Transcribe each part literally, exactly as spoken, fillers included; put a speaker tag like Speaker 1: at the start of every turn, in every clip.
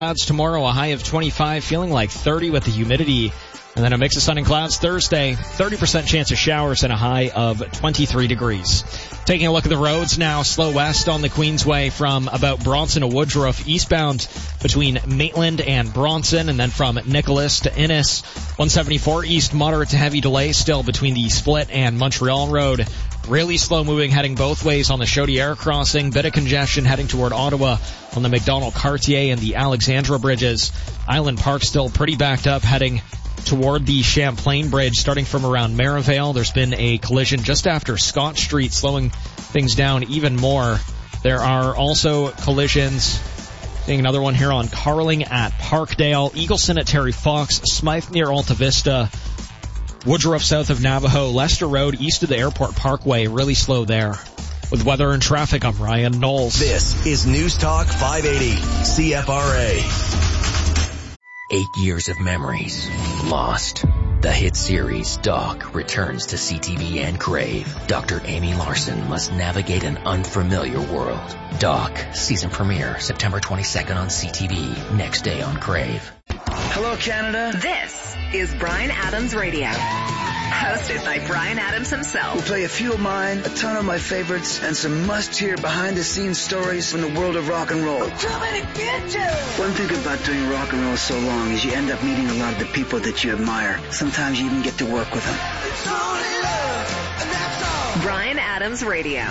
Speaker 1: Clouds tomorrow, a high of twenty-five, feeling like thirty with the humidity. And then a mix of sun and clouds Thursday, thirty percent chance of showers and a high of twenty-three degrees. Taking a look at the roads now, slow west on the Queensway from about Bronson to Woodruff, eastbound between Maitland and Bronson, and then from Nicholas to Innis. one seventy-four east, moderate to heavy delay still between the Split and Montreal Road. Really slow moving heading both ways on the Chaudière crossing. Bit of congestion heading toward Ottawa on the McDonald-Cartier and the Alexandra bridges. Island Park still pretty backed up heading toward the Champlain Bridge, starting from around Merivale. There's been a collision just after Scott Street, slowing things down even more. There are also collisions. Seeing another one here on Carling at Parkdale, Eagleson at Terry Fox, Smythe near Alta Vista, Woodruff south of Navajo, Leicester Road east of the Airport Parkway, really slow there. With weather and traffic, I'm Ryan Knowles.
Speaker 2: This is News Talk five eighty, C F R A.
Speaker 3: Eight years of memories lost. The hit series Doc returns to C T V and Crave. Doctor Amy Larson must navigate an unfamiliar world. Doc, season premiere September twenty-second on C T V, next day on Crave.
Speaker 4: Hello, Canada.
Speaker 5: This is Bryan Adams Radio. Hosted by Bryan Adams himself.
Speaker 4: We'll play a few of mine, a ton of my favorites, and some must-hear behind-the-scenes stories from the world of rock and roll. One thing about doing rock and roll so long is you end up meeting a lot of the people that you admire. Sometimes you even get to work with them.
Speaker 5: Bryan Adams Radio.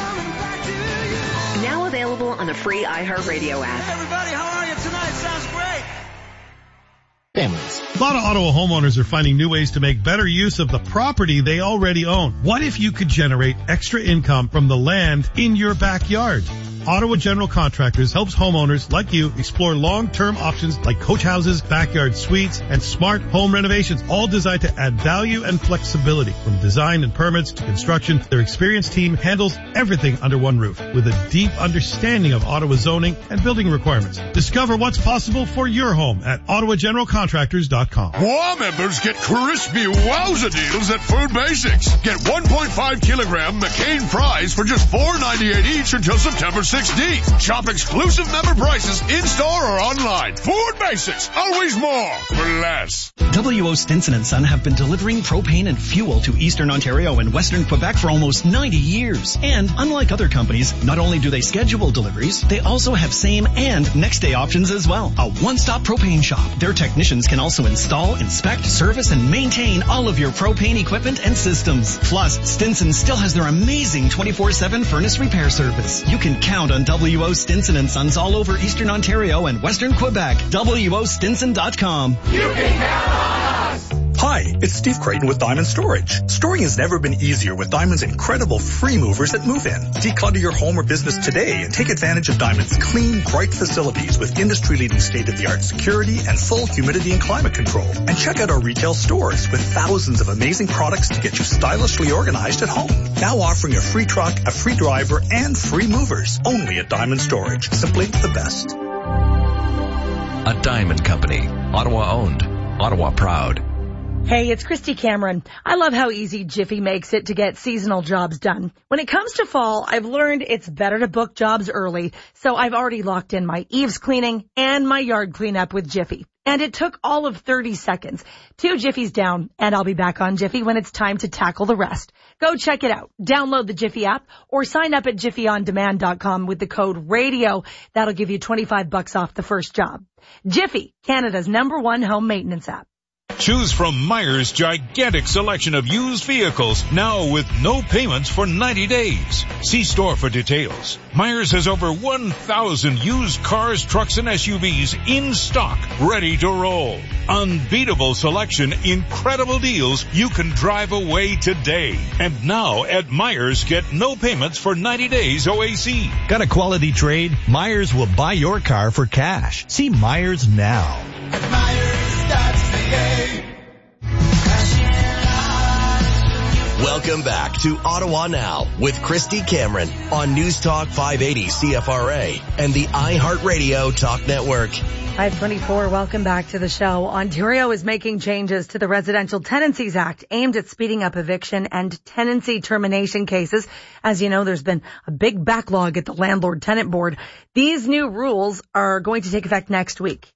Speaker 5: Now available on the free iHeartRadio app.
Speaker 6: Hey everybody, how are you tonight? Sounds great.
Speaker 1: Families.
Speaker 7: A lot of Ottawa homeowners are finding new ways to make better use of the property they already own. What if you could generate extra income from the land in your backyard? Ottawa General Contractors helps homeowners like you explore long-term options like coach houses, backyard suites, and smart home renovations, all designed to add value and flexibility. From design and permits to construction, their experienced team handles everything under one roof with a deep understanding of Ottawa zoning and building requirements. Discover what's possible for your home at ottawa general contractors dot com.
Speaker 8: WOW members get crispy wowza deals at Food Basics. Get one point five kilogram McCain fries for just four ninety-eight each until September sixteenth. Shop exclusive member prices in-store or online. Food Basics, always more for less.
Speaker 9: W O Stinson and Son have been delivering propane and fuel to Eastern Ontario and Western Quebec for almost ninety years. And unlike other companies, not only do they schedule deliveries, they also have same and next day options as well. A one-stop propane shop. Their technicians can also install, inspect, service, and maintain all of your propane equipment and systems. Plus, Stinson still has their amazing twenty-four seven furnace repair service. You can count on W O Stinson and Sons all over Eastern Ontario and Western Quebec. W O Stinson dot com.
Speaker 10: You can count on us! Hi, it's Steve Creighton with Diamond Storage. Storing has never been easier with Diamond's incredible free movers at Move In. Declutter your home or business today and take advantage of Diamond's clean, bright facilities with industry-leading state-of-the-art security and full humidity and climate control. And check out our retail stores with thousands of amazing products to get you stylishly organized at home. Now offering a free truck, a free driver, and free movers. Only at Diamond Storage. Simply the best.
Speaker 3: A Diamond Company. Ottawa owned. Ottawa proud.
Speaker 11: Hey, it's Christy Cameron. I love how easy Jiffy makes it to get seasonal jobs done. When it comes to fall, I've learned it's better to book jobs early, so I've already locked in my eaves cleaning and my yard cleanup with Jiffy. And it took all of thirty seconds. Two Jiffies down, and I'll be back on Jiffy when it's time to tackle the rest. Go check it out. Download the Jiffy app or sign up at jiffy on demand dot com with the code RADIO. That'll give you twenty-five bucks off the first job. Jiffy, Canada's number one home maintenance app.
Speaker 12: Choose from Myers' gigantic selection of used vehicles, now with no payments for ninety days. See store for details. Myers has over one thousand used cars, trucks, and S U Vs in stock, ready to roll. Unbeatable selection, incredible deals. You can drive away today. And now at Myers, get no payments for ninety days O A C.
Speaker 13: Got a quality trade? Myers will buy your car for cash. See Myers now.
Speaker 10: At Myers dot C A.
Speaker 2: Welcome back to Ottawa Now with Christy Cameron on News Talk five eighty C F R A and the iHeartRadio Talk Network.
Speaker 11: five twenty-four, welcome back to the show. Ontario is making changes to the Residential Tenancies Act aimed at speeding up eviction and tenancy termination cases. As you know, there's been a big backlog at the Landlord Tenant Board. These new rules are going to take effect next week.